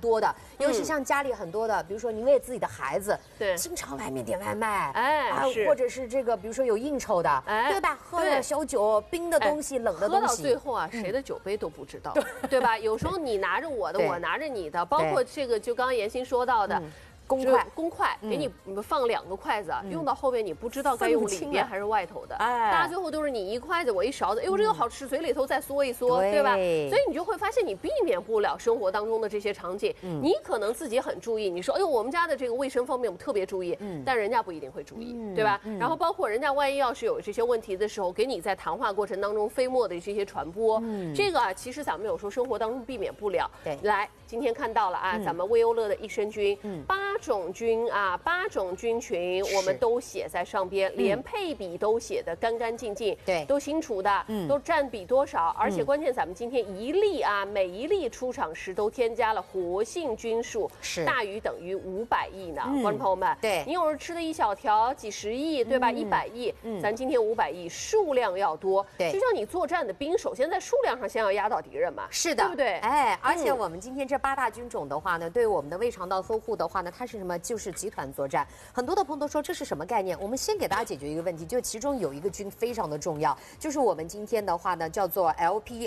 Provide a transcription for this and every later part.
多的，尤其像家里很多的，比如说你为自己的孩子， 对， 经常外面点外卖， 或者是这个，比如说有应酬的，对吧？喝点小酒，冰的东西、冷的东西， 喝到最后啊，谁的酒杯都不知道，对吧？有时候你拿着我的，我拿着你的，包括这个，就刚刚妍希说到的。公筷给你放2个筷子，用到后面你不知道该用里边还是外头的，大家最后都是你一筷子我一勺子，哎呦这个好吃，嘴里头再嗦一嗦，对吧？所以你就会发现你避免不了生活当中的这些场景，你可能自己很注意，你说哎呦我们家的这个卫生方面我们特别注意，但人家不一定会注意，对吧？然后包括人家万一要是有这些问题的时候，给你在谈话过程当中飞沫的这些传播，这个啊其实咱们有时候生活当中避免不了。对，来今天看到了啊，咱们威欧乐的益生菌，8种菌啊，8种菌群，我们都写在上边，连配比都写的干干净净，对，都清楚的，都占比多少，而且关键咱们今天1粒啊，每1粒出厂时都添加了活性菌数，是大于等于500亿呢，观众朋友们，对，你有时候吃的一小条几10亿，对吧？100亿，咱今天500亿，数量要多，对，就像你作战的兵，首先在数量上先要压倒敌人嘛，是的，对不对？哎，而且我们今天这8大菌种的话呢，对我们的胃肠道呵护的话呢，它是什么？就是集团作战。很多的朋友都说这是什么概念？我们先给大家解决一个问题，就其中有一个菌非常的重要，就是我们今天的话呢叫做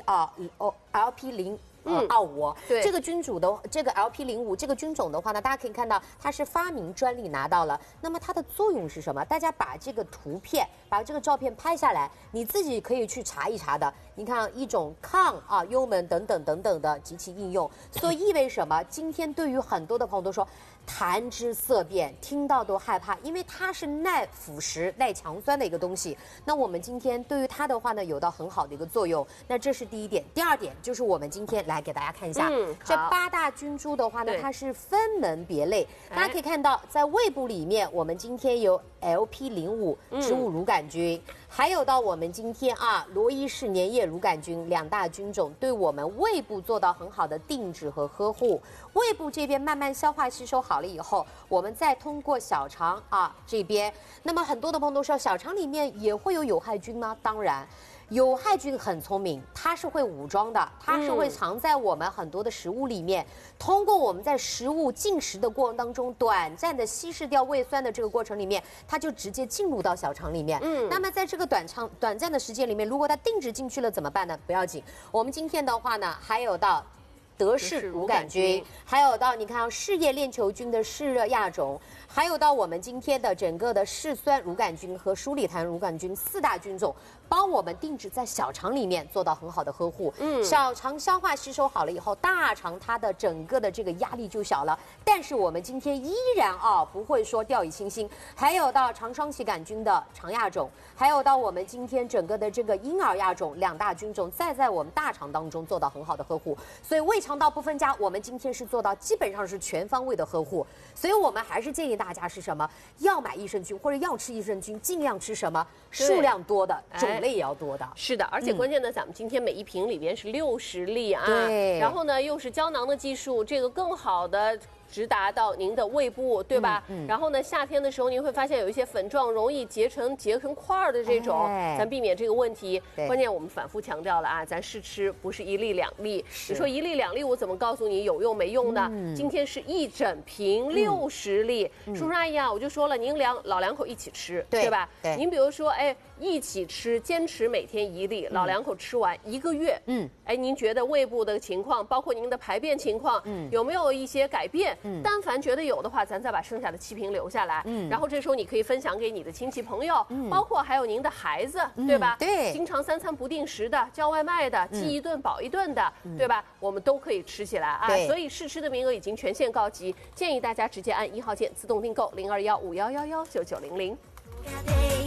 LP0。25，对这个菌种的这个 LP05这个菌种的话呢，大家可以看到它是发明专利拿到了。那么它的作用是什么？大家把这个图片、把这个照片拍下来，你自己可以去查一查的。你看一种抗幽门等等等等的及其应用，所以意味什么？今天对于很多的朋友都说谈之色变，听到都害怕，因为它是耐腐蚀、耐强酸的一个东西。那我们今天对于它的话呢，有到很好的一个作用。那这是第一点。第二点就是我们今天来给大家看一下，这8大菌株的话呢，它是分门别类。大家可以看到，在胃部里面，我们今天有 LP05植物乳杆菌，还有到我们今天罗伊氏粘液乳杆菌2大菌种，对我们胃部做到很好的定制和呵护。胃部这边慢慢消化吸收好了以后，我们再通过小肠这边。那么很多的朋友都说，小肠里面也会有有害菌吗？当然。有害菌很聪明，它是会武装的，它是会藏在我们很多的食物里面，通过我们在食物进食的过程当中，短暂的稀释掉胃酸的这个过程里面，它就直接进入到小肠里面。那么在这个短暂的时间里面，如果它定植进去了怎么办呢？不要紧，我们今天的话呢，还有到德氏乳杆菌，还有到你看嗜液链球菌的嗜热亚种，还有到我们今天的整个的嗜酸乳杆菌和鼠李痰乳杆菌4大菌种，帮我们定植在小肠里面，做到很好的呵护。小肠消化吸收好了以后，大肠它的整个的这个压力就小了。但是我们今天依然不会说掉以轻心，还有到肠双歧杆菌的肠亚种，还有到我们今天整个的这个婴儿亚种2大菌种，再在我们大肠当中做到很好的呵护。所以胃肠道不分家，我们今天是做到基本上是全方位的呵护。所以我们还是建议大家是什么？要买益生菌或者要吃益生菌，尽量吃什么？数量多的，种类也要多的。是的，而且关键呢，咱们今天每一瓶里边是60粒对，然后呢又是胶囊的技术，这个更好的直达到您的胃部，对吧？然后呢，夏天的时候您会发现有一些粉状容易结成块的这种，咱避免这个问题。关键我们反复强调了咱试吃不是1粒2粒。你说1粒2粒，我怎么告诉你有用没用呢？今天是一整瓶60粒。叔叔阿姨我就说了，您老两口一起吃，对吧？您比如说，一起吃，坚持每天1粒，老两口吃完1个月，您觉得胃部的情况，包括您的排便情况，有没有一些改变？但凡觉得有的话，咱再把剩下的7瓶留下来，然后这时候你可以分享给你的亲戚朋友，包括还有您的孩子，对吧？对，经常3餐不定时的，叫外卖的，饥一顿饱一顿的，对吧？我们都可以吃起来所以试吃的名额已经全线告急，建议大家直接按1号键自动订购0215119900。